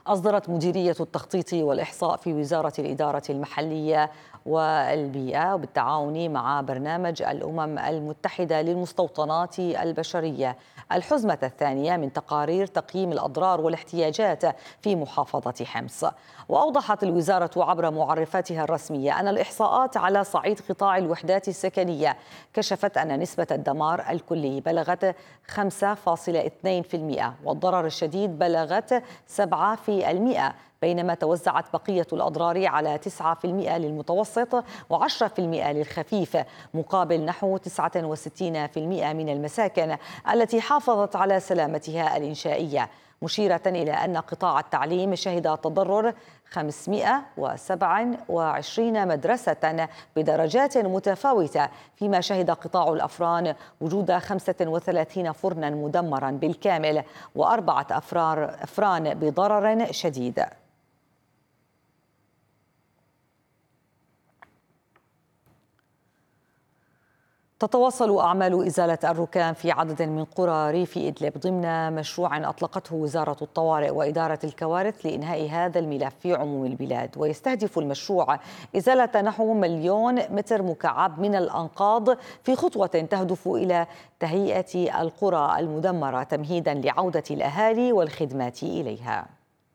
أصدرت مديرية التخطيط والإحصاء في وزارة الإدارة المحلية والبيئة بالتعاون مع برنامج الأمم المتحدة للمستوطنات البشرية الحزمة الثانية من تقارير تقييم الأضرار والاحتياجات في محافظة حمص. وأوضحت الوزارة عبر معرفاتها الرسمية أن الإحصاءات على صعيد قطاع الوحدات السكنية كشفت أن نسبة الدمار الكلي بلغت 5.2% والضرر الشديد بلغت 7%، بينما توزعت بقية الأضرار على 9% للمتوسط و10% للخفيف، مقابل نحو 69% من المساكن التي حافظت على سلامتها الإنشائية، مشيرة إلى أن قطاع التعليم شهد تضرر 527 مدرسة بدرجات متفاوتة، فيما شهد قطاع الأفران وجود 35 فرنا مدمرا بالكامل و4 أفران بضرر شديد. تتواصل أعمال إزالة الركام في عدد من قرى ريف إدلب ضمن مشروع أطلقته وزارة الطوارئ وإدارة الكوارث لإنهاء هذا الملف في عموم البلاد. ويستهدف المشروع إزالة نحو 1,000,000 متر مكعب من الأنقاض في خطوة تهدف إلى تهيئة القرى المدمرة تمهيدا لعودة الأهالي والخدمات إليها.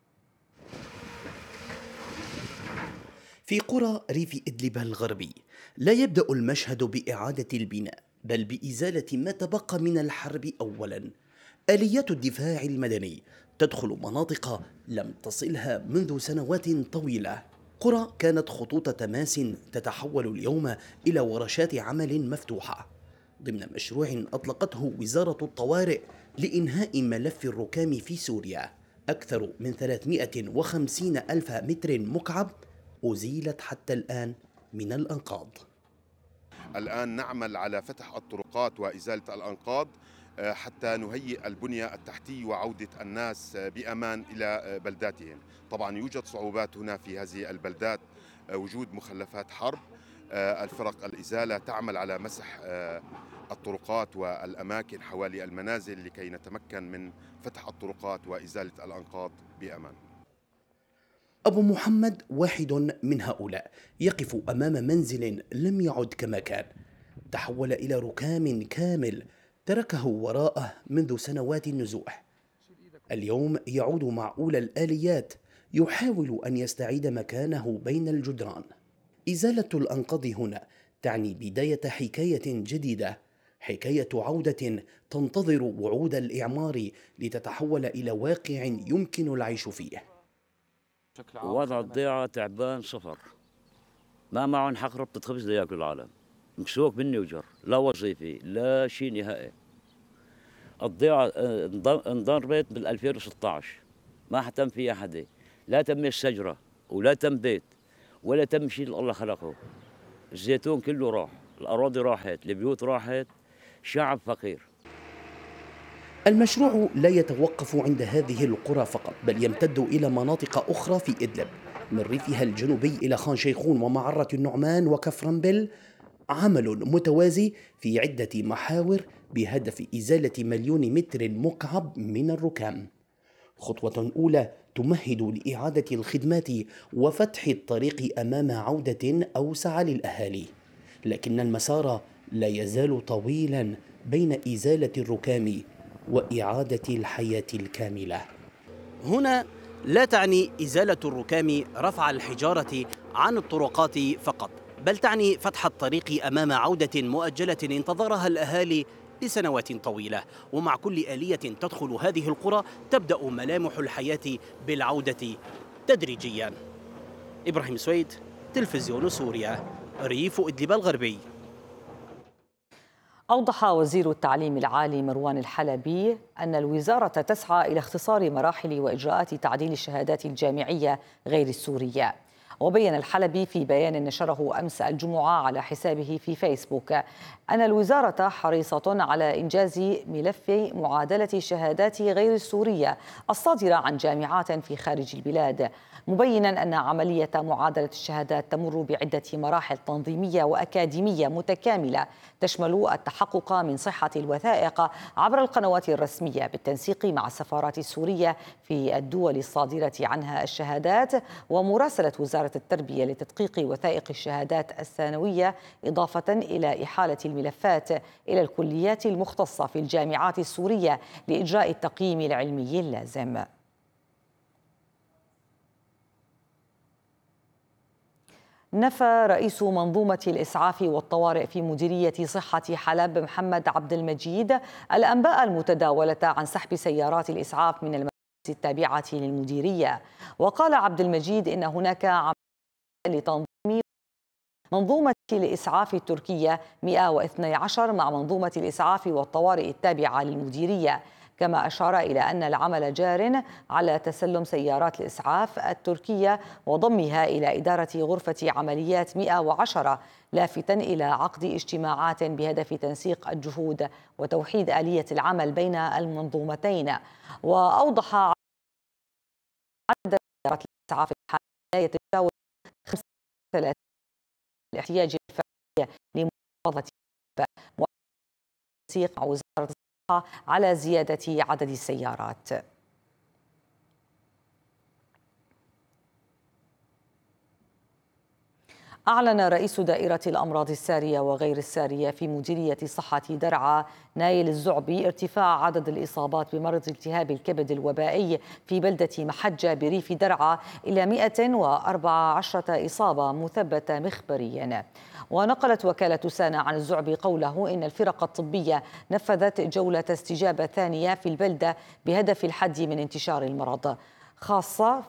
في قرى ريف إدلب الغربي لا يبدأ المشهد بإعادة البناء، بل بإزالة ما تبقى من الحرب أولا. آليات الدفاع المدني تدخل مناطق لم تصلها منذ سنوات طويلة. قرى كانت خطوط تماس تتحول اليوم إلى ورشات عمل مفتوحة ضمن مشروع أطلقته وزارة الطوارئ لإنهاء ملف الركام في سوريا. أكثر من 350 ألف متر مكعب أزيلت حتى الآن من الأنقاض. الآن نعمل على فتح الطرقات وإزالة الأنقاض حتى نهيئ البنية التحتية وعودة الناس بأمان إلى بلداتهم. طبعا يوجد صعوبات هنا في هذه البلدات، وجود مخلفات حرب. الفرق الإزالة تعمل على مسح الطرقات والأماكن حوالي المنازل لكي نتمكن من فتح الطرقات وإزالة الأنقاض بأمان. أبو محمد واحد من هؤلاء، يقف أمام منزل لم يعد كما كان، تحول إلى ركام كامل تركه وراءه منذ سنوات النزوح. اليوم يعود مع أولى الآليات، يحاول أن يستعيد مكانه بين الجدران. إزالة الأنقاض هنا تعني بداية حكاية جديدة، حكاية عودة تنتظر وعود الإعمار لتتحول إلى واقع يمكن العيش فيه. وضع الضيعة تعبان صفر، ما معهم حق ربطة خبز لياكل العالم، مكسوك مني وجر، لا وظيفي لا شيء نهائي. الضيعة انضربت بال 2016 ما حتم فيها حدا، لا تم الشجرة ولا تم بيت ولا تم شيء اللي الله خلقه. الزيتون كله راح، الأراضي راحت، البيوت راحت، شعب فقير. المشروع لا يتوقف عند هذه القرى فقط، بل يمتد إلى مناطق أخرى في إدلب، من ريفها الجنوبي إلى خان شيخون ومعرة النعمان وكفرنبل. عمل متوازي في عدة محاور بهدف إزالة 1,000,000 متر مكعب من الركام. خطوة أولى تمهد لإعادة الخدمات وفتح الطريق أمام عودة أوسع للأهالي، لكن المسار لا يزال طويلا بين إزالة الركام وإعادة الحياة الكاملة. هنا لا تعني إزالة الركام رفع الحجارة عن الطرقات فقط، بل تعني فتح الطريق أمام عودة مؤجلة انتظرها الأهالي لسنوات طويلة. ومع كل آلية تدخل هذه القرى تبدأ ملامح الحياة بالعودة تدريجيا. إبراهيم سويد، تلفزيون سوريا، ريف إدلب الغربي. أوضح وزير التعليم العالي مروان الحلبي أن الوزارة تسعى إلى اختصار مراحل وإجراءات تعديل الشهادات الجامعية غير السورية. وبين الحلبي في بيان نشره أمس الجمعة على حسابه في فيسبوك أن الوزارة حريصة على إنجاز ملف معادلة الشهادات غير السورية الصادرة عن جامعات في خارج البلاد، مبينا أن عملية معادلة الشهادات تمر بعدة مراحل تنظيمية وأكاديمية متكاملة تشمل التحقق من صحة الوثائق عبر القنوات الرسمية بالتنسيق مع السفارات السورية في الدول الصادرة عنها الشهادات، ومراسلة وزارة التربية لتدقيق وثائق الشهادات الثانوية، إضافة إلى إحالة الملفات إلى الكليات المختصة في الجامعات السورية لإجراء التقييم العلمي اللازم. نفى رئيس منظومة الإسعاف والطوارئ في مديرية صحة حلب محمد عبد المجيد الأنباء المتداولة عن سحب سيارات الإسعاف من المراكز التابعة للمديرية. وقال عبد المجيد إن هناك عملية لتنظيم منظومة الإسعاف التركية 112 مع منظومة الإسعاف والطوارئ التابعة للمديرية، كما أشار إلى أن العمل جار على تسلم سيارات الإسعاف التركية وضمها إلى إدارة غرفة عمليات 110، لافتا إلى عقد اجتماعات بهدف تنسيق الجهود وتوحيد آلية العمل بين المنظومتين. وأوضح عدد سيارات الإسعاف لا يتجاوز 35 الاحتياج الفعلي لمحافظة تنسيق مع وزارة الصحة على زيادة عدد السيارات. أعلن رئيس دائرة الأمراض السارية وغير السارية في مديرية صحة درعا نايل الزعبي ارتفاع عدد الإصابات بمرض التهاب الكبد الوبائي في بلدة محجة بريف درعا إلى 114 إصابة مثبتة مخبريا. ونقلت وكالة سانا عن الزعبي قوله إن الفرق الطبية نفذت جولة استجابة ثانية في البلدة بهدف الحد من انتشار المرض، خاصة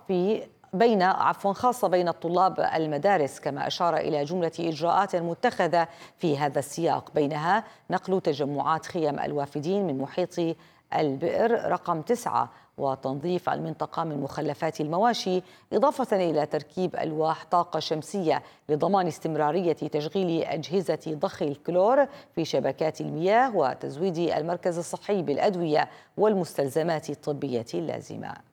بين الطلاب المدارس، كما أشار إلى جملة إجراءات متخذة في هذا السياق، بينها نقل تجمعات خيم الوافدين من محيط البئر رقم 9 وتنظيف المنطقة من مخلفات المواشي، إضافة إلى تركيب ألواح طاقة شمسية لضمان استمرارية تشغيل أجهزة ضخ الكلور في شبكات المياه وتزويد المركز الصحي بالأدوية والمستلزمات الطبية اللازمة.